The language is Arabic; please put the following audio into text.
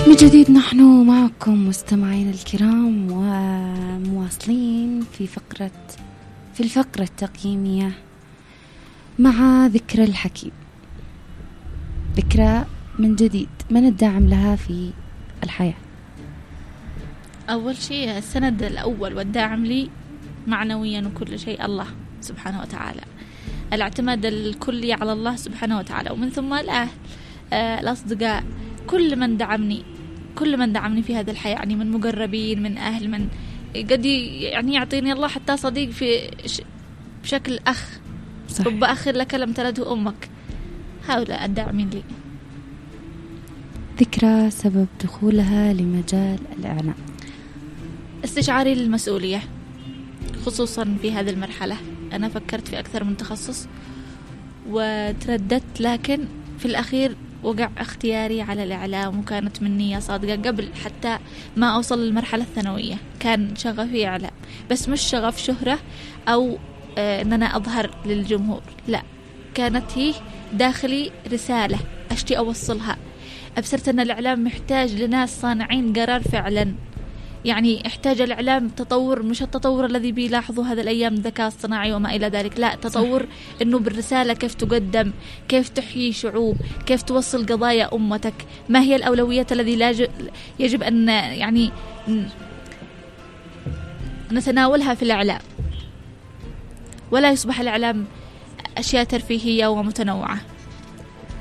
من جديد نحن معكم مستمعين الكرام ومواصلين في الفقرة التقييمية مع ذكرى الحكيم. ذكرى من جديد، من الداعم لها في الحياة؟ أول شيء السند الأول والداعم لي معنويا وكل شيء الله سبحانه وتعالى، الاعتماد الكلي على الله سبحانه وتعالى، ومن ثم الأهل، الأصدقاء، كل من دعمني في هذه الحياة، يعني من مقربين، من أهل، من قد يعني يعطيني الله حتى صديق في بشكل أخ. صحيح. رب أخ لك لم تلده أمك. هؤلاء الداعمين لي. ذكرى سبب دخولها لمجال الإعلام؟ استشعاري للمسؤولية، خصوصا في هذه المرحلة. أنا فكرت في أكثر من تخصص وترددت، لكن في الأخير وقع اختياري على الإعلام، وكانت من نية صادقة قبل حتى ما أوصل للمرحلة الثانوية. كان شغفي إعلام، بس مش شغف شهرة أو أن أنا أظهر للجمهور، لا، كانت هي داخلي رسالة أشتي أوصلها. أبصرت أن الإعلام محتاج لناس صانعين قرار فعلا، يعني احتاج الإعلام تطور، مش التطور الذي بيلاحظه هذا الأيام الذكاء الصناعي وما إلى ذلك، لا، تطور إنه بالرسالة، كيف تقدم، كيف تحيي شعوب، كيف توصل قضايا أمتك، ما هي الأولويات الذي يجب أن يعني نتناولها في الإعلام، ولا يصبح الإعلام أشياء ترفيهية ومتنوعة.